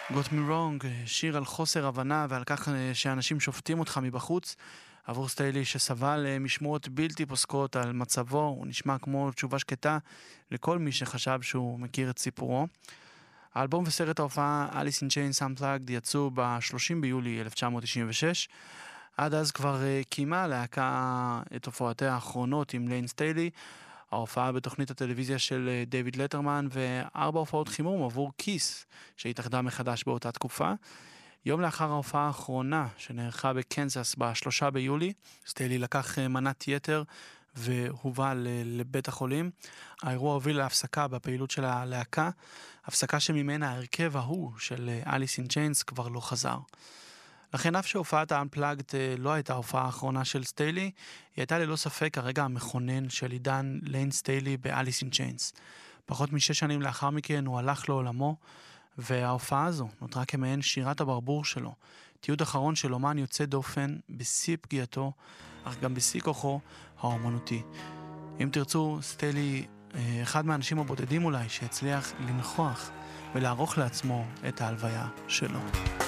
Got me wrong, שיר על חוסר הבנה ועל כך שאנשים שופטים אותך מבחוץ. עבור סטיילי שסבל משמועות בלתי פוסקות על מצבו, הוא נשמע כמו תשובה שקטה לכל מי שחשב שהוא מכיר את סיפורו. האלבום וסרט ההופעה Alice in Chains Unplugged יצאו ב-30 ביולי 1996. עד אז כבר קיימה להקה את הופעותיה האחרונות עם ליין סטיילי, ההופעה בתוכנית הטלוויזיה של דיוויד לטרמן, ו4 הופעות חימום עבור כיס שהתאחדה מחדש באותה תקופה. יום לאחר ההופעה האחרונה שנערכה בקנזס ב-3 ביולי, סטיילי לקח מנת יתר והובא לבית החולים. האירוע הוביל להפסקה בפעילות של הלהקה, הפסקה שממנה ההרכב ההוא של אליס אין צ'יינס כבר לא חזר. לכן אף שהופעת ה-Unplugged לא הייתה ההופעה האחרונה של סטיילי, היא הייתה ללא ספק הרגע המכונן של עידן ליין סטיילי באליס אין צ'יינס. פחות מ6 שנים לאחר מכן הוא הלך לעולמו, וההופעה הזו נותרה כמעין שירת הברבור שלו, תיעוד אחרון של אומן יוצא דופן בשיא פגיעתו, אך גם בשיא כוחו האומנותי. אם תרצו, סטיילי אחד מהאנשים הבודדים אולי שהצליח לנכוח ולערוך לעצמו את ההלוויה שלו.